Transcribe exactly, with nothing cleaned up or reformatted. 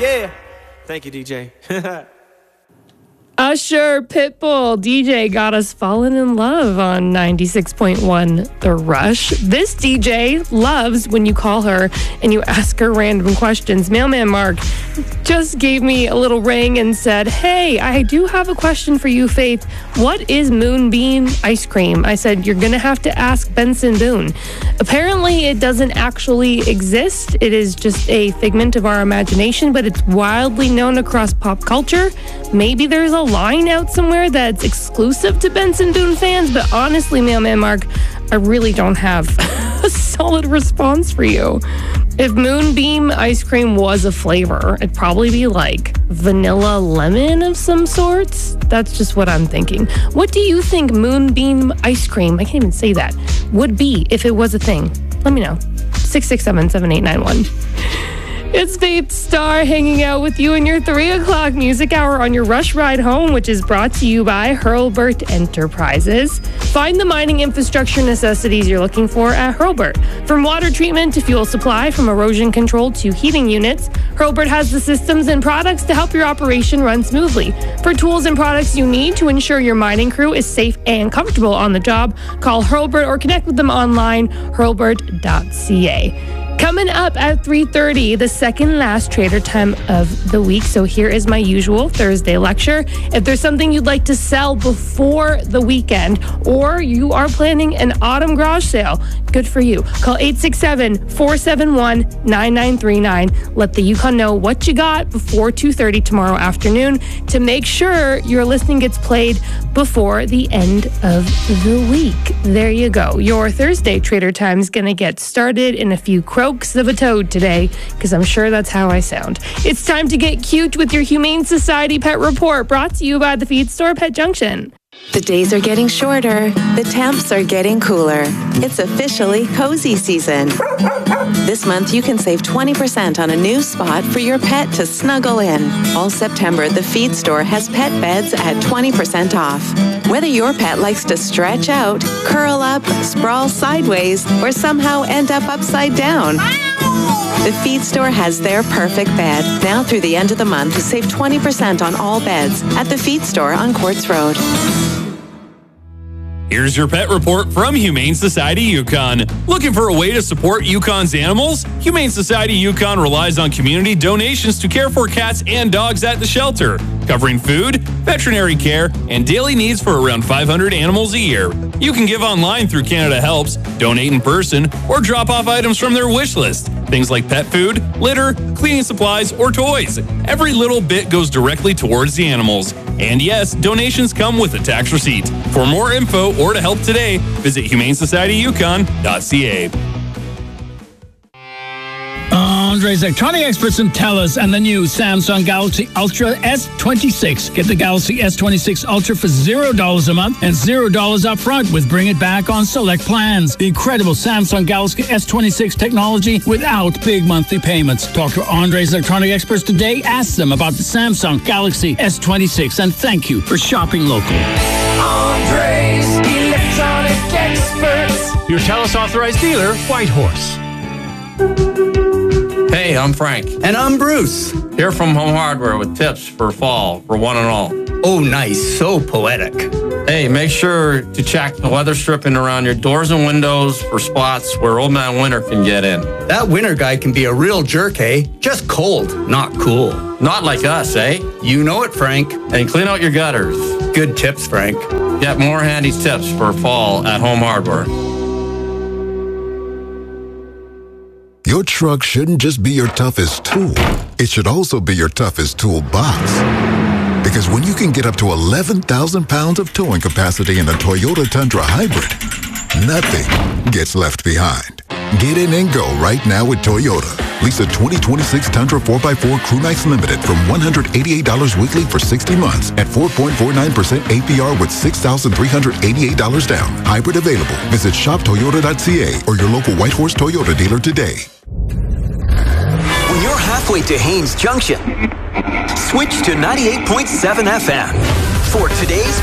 Yeah. Thank you, D J. Usher, Pitbull, D J got us falling in love on ninety-six point one The Rush. This D J loves when you call her and you ask her random questions. Mailman Mark just gave me a little ring and said, hey, I do have a question for you, Faith. What is Moonbeam ice cream? I said, you're going to have to ask Benson Boone. Apparently, it doesn't actually exist. It is just a figment of our imagination, but it's wildly known across pop culture. Maybe there's a line out somewhere that's exclusive to Benson Boone fans, but honestly, Mailman Mark, I really don't have a solid response for you. If Moonbeam ice cream was a flavor, it'd probably be like vanilla lemon of some sorts. That's just what I'm thinking. What do you think Moonbeam ice cream, I can't even say that, would be if it was a thing? Let me know. six six seven, seven eight nine one. It's Faith Star hanging out with you in your three o'clock music hour on your Rush Ride Home, which is brought to you by Hurlburt Enterprises. Find the mining infrastructure necessities you're looking for at Hurlburt. From water treatment to fuel supply, from erosion control to heating units, Hurlburt has the systems and products to help your operation run smoothly. For tools and products you need to ensure your mining crew is safe and comfortable on the job, call Hurlburt or connect with them online, hurlburt dot c a. Coming up at three thirty, the second last Trader Time of the week. So here is my usual Thursday lecture. If there's something you'd like to sell before the weekend, or you are planning an autumn garage sale, good for you. Call eight six seven, four seven one, nine nine three nine. Let the Yukon know what you got before two thirty tomorrow afternoon to make sure your listing gets played before the end of the week. There you go. Your Thursday Trader Time is going to get started in a few croaks of a toad today, because I'm sure that's how I sound. It's time to get cute with your Humane Society Pet Report, brought to you by the Feed Store Pet Junction. The days are getting shorter. The temps are getting cooler. It's officially cozy season. This month, you can save twenty percent on a new spot for your pet to snuggle in. All September, the Feed Store has pet beds at twenty percent off. Whether your pet likes to stretch out, curl up, sprawl sideways, or somehow end up upside down, the Feed Store has their perfect bed. Now through the end of the month, save twenty percent on all beds at the Feed Store on Quartz Road. Here's your pet report from Humane Society Yukon. Looking for a way to support Yukon's animals? Humane Society Yukon relies on community donations to care for cats and dogs at the shelter, covering food, veterinary care, and daily needs for around five hundred animals a year. You can give online through Canada Helps, donate in person, or drop off items from their wish list. Things like pet food, litter, cleaning supplies, or toys. Every little bit goes directly towards the animals. And yes, donations come with a tax receipt. For more info or to help today, visit humane society yukon dot c a. Andre's electronic experts in TELUS and the new Samsung Galaxy Ultra S twenty-six. Get the Galaxy S twenty-six Ultra for zero dollars a month and zero dollars up front with Bring It Back on select plans. The incredible Samsung Galaxy S twenty-six technology without big monthly payments. Talk to Andre's electronic experts today. Ask them about the Samsung Galaxy S twenty-six, and thank you for shopping local. Andre's electronic experts. Your TELUS authorized dealer, Whitehorse. Hey, I'm Frank. And I'm Bruce. Here from Home Hardware with tips for fall for one and all. Oh, nice. So poetic. Hey, make sure to check the weather stripping around your doors and windows for spots where Old Man Winter can get in. That winter guy can be a real jerk, eh? Just cold, not cool. Not like us, eh? You know it, Frank. And clean out your gutters. Good tips, Frank. Get more handy tips for fall at Home Hardware. Your truck shouldn't just be your toughest tool. It should also be your toughest toolbox. Because when you can get up to eleven thousand pounds of towing capacity in a Toyota Tundra Hybrid, nothing gets left behind. Get in and go right now with Toyota. Lease a twenty twenty-six Tundra four by four Crew Nights Limited from one hundred eighty-eight dollars weekly for sixty months at four point four nine percent A P R with six thousand three hundred eighty-eight dollars down. Hybrid available. Visit shop toyota dot c a or your local Whitehorse Toyota dealer today. When you're halfway to Haines Junction, switch to ninety-eight point seven F M for today's